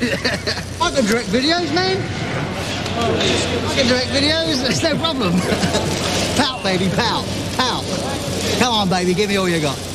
I can direct videos, man. I can direct videos, it's no problem. Pout, baby, pout, pout. Come on, baby, give me all you got.